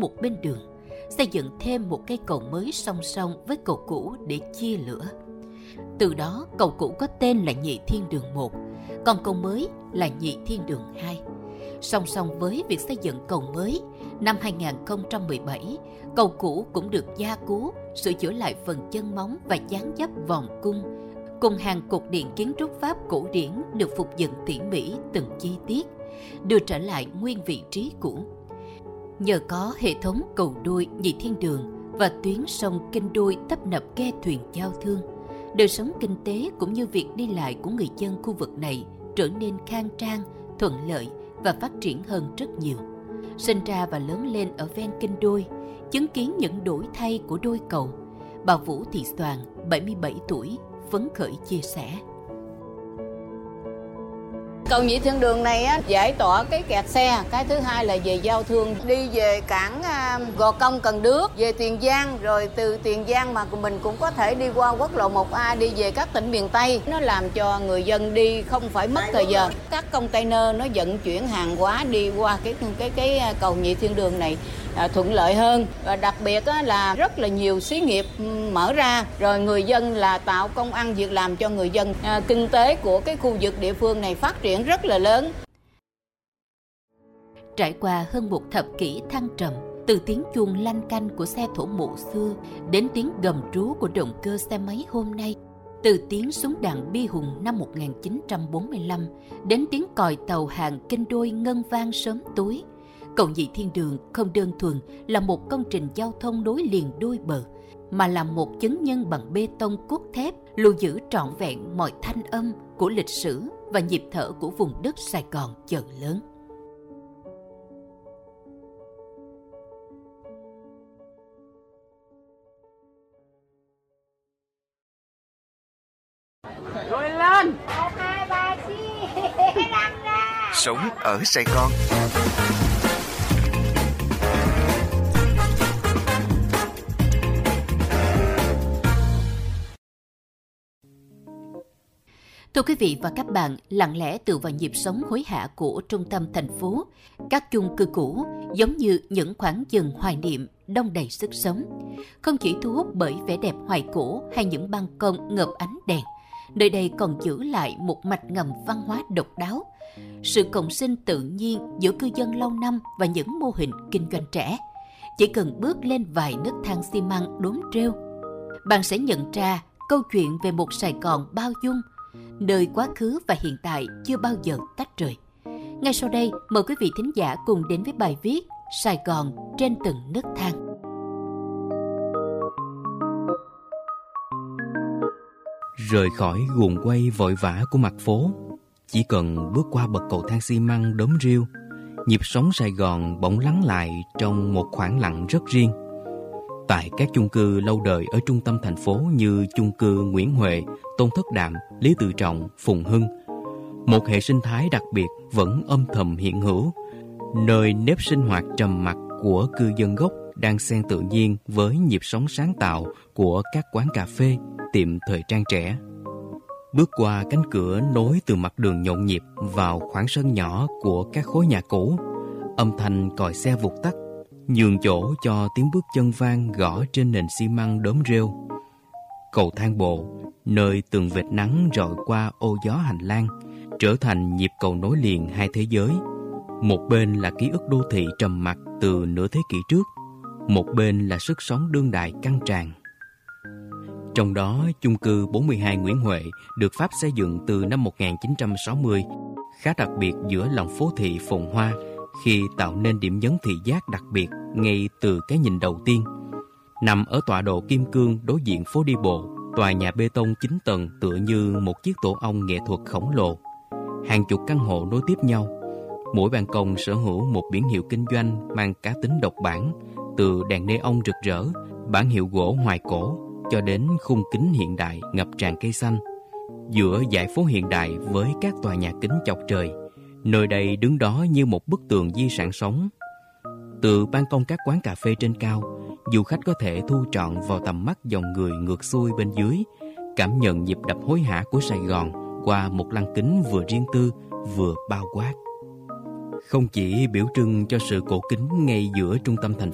một bên đường, xây dựng thêm một cây cầu mới song song với cầu cũ để chia lửa. Từ đó, cầu cũ có tên là Nhị Thiên Đường 1, còn cầu mới là Nhị Thiên Đường 2. Song song với việc xây dựng cầu mới, năm 2017, cầu cũ cũng được gia cố, sửa chữa lại phần chân móng và dán dấp vòng cung, cùng hàng cột điện kiến trúc Pháp cổ điển được phục dựng tỉ mỉ từng chi tiết, đưa trở lại nguyên vị trí cũ. Nhờ có hệ thống cầu đôi Nhị Thiên Đường và tuyến sông kênh đôi tấp nập ghe thuyền giao thương, đời sống kinh tế cũng như việc đi lại của người dân khu vực này trở nên khang trang, thuận lợi và phát triển hơn rất nhiều. Sinh ra và lớn lên ở ven kênh đôi, chứng kiến những đổi thay của đôi cầu, bà Vũ Thị Soàn, 77 tuổi, phấn khởi chia sẻ. Cầu Nhị Thiên Đường này á, giải tỏa cái kẹt xe, cái thứ hai là về giao thương, đi về cảng Gò Công Cần Đước, về Tiền Giang, rồi từ Tiền Giang mà mình cũng có thể đi qua quốc lộ 1A đi về các tỉnh miền Tây. Nó làm cho người dân đi không phải mất thời giờ. Các container nó vận chuyển hàng hóa đi qua cái cầu Nhị Thiên Đường này thuận lợi hơn, và đặc biệt là rất là nhiều xí nghiệp mở ra, rồi người dân là tạo công ăn việc làm cho người dân, kinh tế của cái khu vực địa phương này phát triển rất là lớn. Trải qua hơn một thập kỷ thăng trầm, từ tiếng chuông lanh canh của xe thổ mộ xưa đến tiếng gầm rú của động cơ xe máy hôm nay, từ tiếng súng đạn bi hùng năm 1945 đến tiếng còi tàu hàng kinh đôi ngân vang sớm tối, cầu Nhị Thiên Đường không đơn thuần là một công trình giao thông nối liền đôi bờ, mà là một chứng nhân bằng bê tông cốt thép lưu giữ trọn vẹn mọi thanh âm của lịch sử và nhịp thở của vùng đất Sài Gòn chợ lớn. Rồi lên! 1, 2, 3, răng ra! Sống ở Sài Gòn. Thưa quý vị và các bạn, lặng lẽ tựa vào nhịp sống hối hả của trung tâm thành phố, các chung cư cũ giống như những khoảng vườn hoài niệm đong đầy sức sống. Không chỉ thu hút bởi vẻ đẹp hoài cổ hay những ban công ngập ánh đèn, nơi đây còn giữ lại một mạch ngầm văn hóa độc đáo, sự cộng sinh tự nhiên giữa cư dân lâu năm và những mô hình kinh doanh trẻ. Chỉ cần bước lên vài nấc thang xi măng đốn rêu, bạn sẽ nhận ra câu chuyện về một Sài Gòn bao dung, nơi quá khứ và hiện tại chưa bao giờ tách rời. Ngay sau đây, mời quý vị thính giả cùng đến với bài viết Sài Gòn trên từng nấc thang. Rời khỏi guồng quay vội vã của mặt phố, chỉ cần bước qua bậc cầu thang xi măng đốm riêu, nhịp sống Sài Gòn bỗng lắng lại trong một khoảng lặng rất riêng. Tại các chung cư lâu đời ở trung tâm thành phố như chung cư Nguyễn Huệ, Tôn Thất Đạm, Lý Tự Trọng, Phùng Hưng, một hệ sinh thái đặc biệt vẫn âm thầm hiện hữu, nơi nếp sinh hoạt trầm mặc của cư dân gốc đang xen tự nhiên với nhịp sống sáng tạo của các quán cà phê, tiệm thời trang trẻ. Bước qua cánh cửa nối từ mặt đường nhộn nhịp vào khoảng sân nhỏ của các khối nhà cũ, âm thanh còi xe vụt tắt, nhường chỗ cho tiếng bước chân vang gõ trên nền xi măng đốm rêu. Cầu thang bộ, nơi từng vệt nắng rọi qua ô gió hành lang, trở thành nhịp cầu nối liền hai thế giới. Một bên là ký ức đô thị trầm mặc từ nửa thế kỷ trước, một bên là sức sống đương đại căng tràn. Trong đó, chung cư 42 Nguyễn Huệ được Pháp xây dựng từ năm 1960, khá đặc biệt giữa lòng phố thị phồn hoa khi tạo nên điểm nhấn thị giác đặc biệt ngay từ cái nhìn đầu tiên. Nằm ở tọa độ kim cương đối diện phố đi bộ, tòa nhà bê tông 9 tầng tựa như một chiếc tổ ong nghệ thuật khổng lồ. Hàng chục căn hộ nối tiếp nhau, mỗi ban công sở hữu một biển hiệu kinh doanh mang cá tính độc bản, từ đèn neon rực rỡ, bản hiệu gỗ hoài cổ cho đến khung kính hiện đại ngập tràn cây xanh. Giữa dải phố hiện đại với các tòa nhà kính chọc trời, nơi đây đứng đó như một bức tường di sản sống. Từ ban công các quán cà phê trên cao, du khách có thể thu trọn vào tầm mắt dòng người ngược xuôi bên dưới, cảm nhận nhịp đập hối hả của Sài Gòn qua một lăng kính vừa riêng tư vừa bao quát. Không chỉ biểu trưng cho sự cổ kính ngay giữa trung tâm thành